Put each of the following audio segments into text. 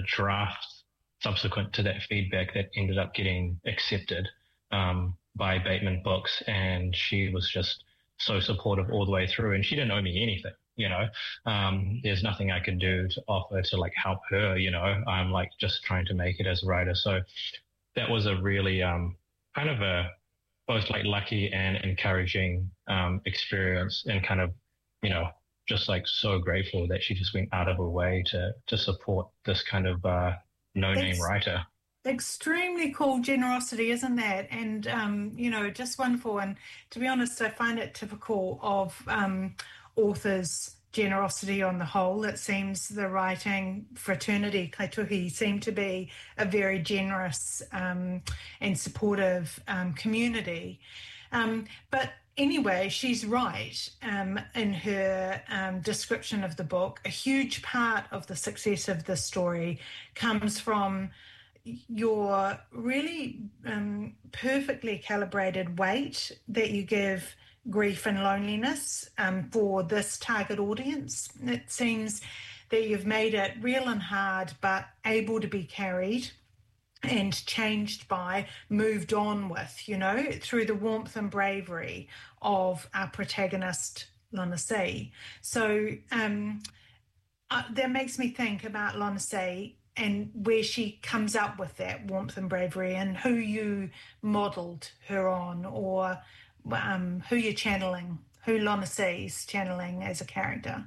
draft subsequent to that feedback that ended up getting accepted by Bateman Books, and she was just so supportive all the way through, and she didn't owe me anything. There's nothing I could do to offer to like help her. I'm like just trying to make it as a writer. So that was a really kind of a both like lucky and encouraging experience, and kind of just like so grateful that she just went out of her way to support this kind of no-name writer. Extremely cool generosity, isn't that? And, just wonderful. And to be honest, I find it typical of authors' generosity on the whole. It seems the writing fraternity, Kaituhi, seem to be a very generous and supportive community. But anyway, she's right in her description of the book. A huge part of the success of this story comes from your really perfectly calibrated weight that you give grief and loneliness for this target audience. It seems that you've made it real and hard, but able to be carried and changed by, moved on with, through the warmth and bravery of our protagonist, Lana-Sei. So that makes me think about Lana-Sei and where she comes up with that warmth and bravery, and who you modelled her on, or who you're channeling, who Lana-Sei's channeling as a character.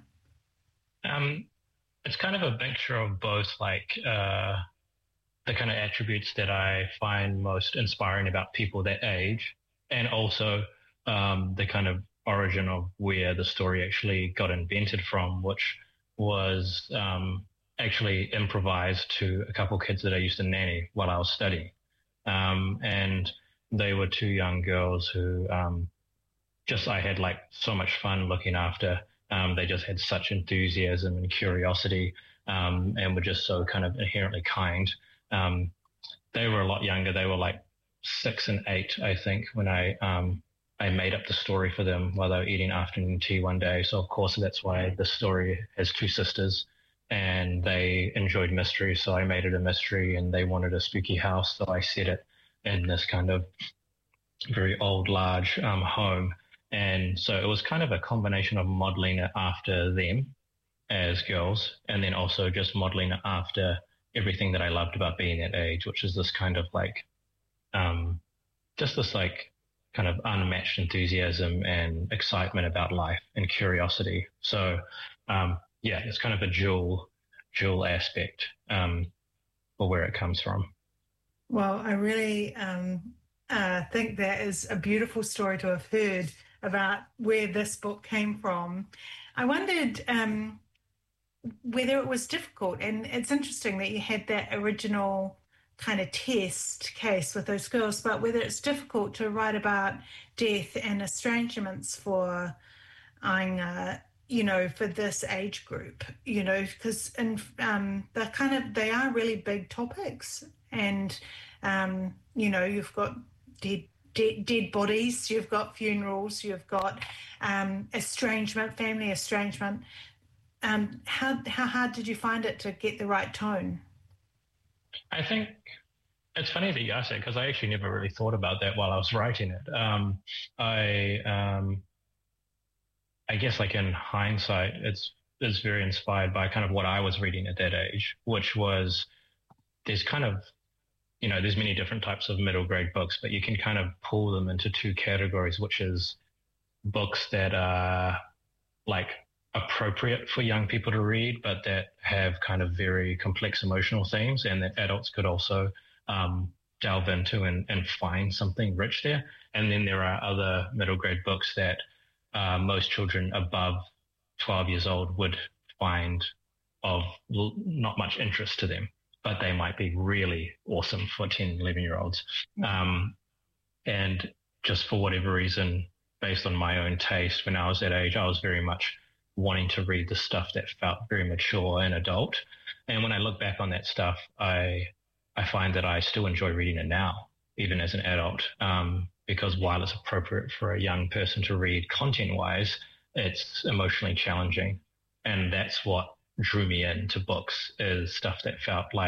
It's kind of a mixture of both, like the kind of attributes that I find most inspiring about people that age, and also the kind of origin of where the story actually got invented from, which was actually improvised to a couple of kids that I used to nanny while I was studying. And they were two young girls who I had like so much fun looking after. They just had such enthusiasm and curiosity, and were just so kind of inherently kind. They were a lot younger. They were like 6 and 8, I think, when I made up the story for them while they were eating afternoon tea one day. So of course that's why the story has two sisters, and they enjoyed mystery. So I made it a mystery, and they wanted a spooky house. So I set it in this kind of very old, large home. And so it was kind of a combination of modeling it after them as girls, and then also just modeling it after everything that I loved about being that age, which is this kind of like, just this like kind of unmatched enthusiasm and excitement about life and curiosity. So, it's kind of a dual aspect for where it comes from. Well, I really think that is a beautiful story to have heard about where this book came from. I wondered whether it was difficult, and it's interesting that you had that original kind of test case with those girls, but whether it's difficult to write about death and estrangements for Ainga, for this age group, because they are really big topics, and you've got dead bodies, you've got funerals, you've got estrangement, family estrangement. How hard did you find it to get the right tone? I think it's funny that you asked that, because I actually never really thought about that while I was writing it. I guess like in hindsight, it's very inspired by kind of what I was reading at that age, which was there's kind of, there's many different types of middle grade books, but you can kind of pull them into two categories, which is books that are like appropriate for young people to read, but that have kind of very complex emotional themes, and that adults could also delve into and find something rich there. And then there are other middle grade books that most children above 12 years old would find of not much interest to them, but they might be really awesome for 10, 11-year-olds. And just for whatever reason, based on my own taste, when I was that age, I was very much wanting to read the stuff that felt very mature and adult. And when I look back on that stuff, I find that I still enjoy reading it now, even as an adult, because while it's appropriate for a young person to read content-wise, it's emotionally challenging. And that's what drew me into books, is stuff that felt like